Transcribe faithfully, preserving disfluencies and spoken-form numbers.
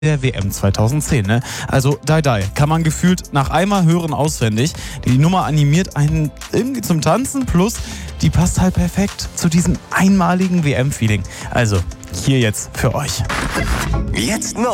der W M zweitausendzehn, ne? Also Die Die kann man gefühlt nach einmal hören auswendig. Die Nummer animiert einen irgendwie zum Tanzen, plus die passt halt perfekt zu diesem einmaligen W M-Feeling. Also hier jetzt für euch. Jetzt noch.